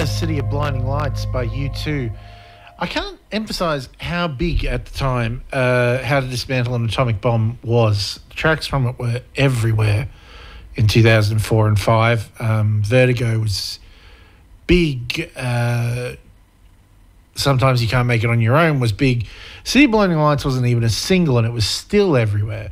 City of Blinding Lights by U2. I can't emphasize how big at the time How to Dismantle an Atomic Bomb was. The tracks from it were everywhere in 2004 and 5. Vertigo was big. Sometimes You Can't Make It on Your Own was big. City of Blinding Lights wasn't even a single, and it was still everywhere.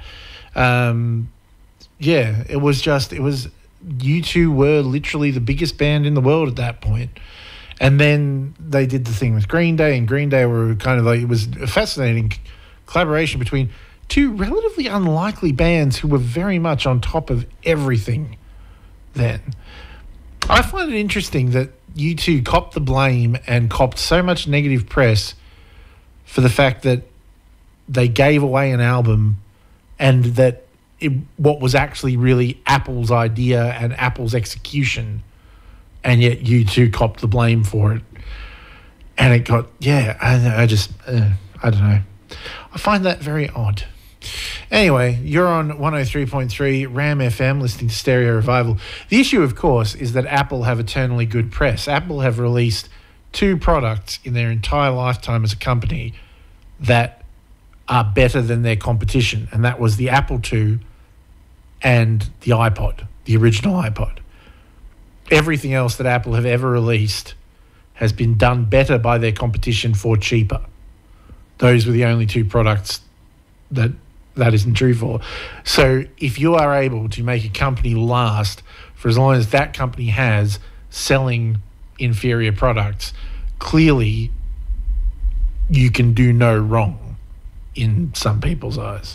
It was U2 were literally the biggest band in the world at that point. And then they did the thing with Green Day, and Green Day were kind of like, it was a fascinating collaboration between two relatively unlikely bands who were very much on top of everything then. I find it interesting that U2 copped the blame and copped so much negative press for the fact that they gave away an album and that what was actually really Apple's idea and Apple's execution, and yet U2 copped the blame for it. And it got, I don't know. I find that very odd. Anyway, you're on 103.3 Ram FM listening to Stereo Revival. The issue, of course, is that Apple have eternally good press. Apple have released 2 products in their entire lifetime as a company that are better than their competition, and that was the Apple II and the iPod, the original iPod. Everything else that Apple have ever released has been done better by their competition for cheaper. Those were the only 2 products that isn't true for. So if you are able to make a company last for as long as that company has selling inferior products, clearly you can do no wrong in some people's eyes.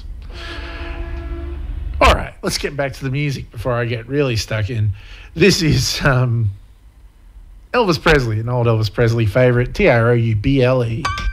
All right, let's get back to the music before I get really stuck in. This is Elvis Presley, an old Elvis Presley favourite, Trouble.